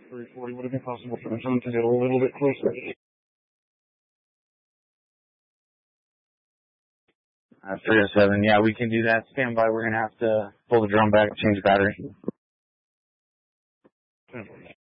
340, would it be possible for the phone to get a little bit closer? 307, yeah, we can do that. Stand by. We're going to have to pull the drum back, change battery.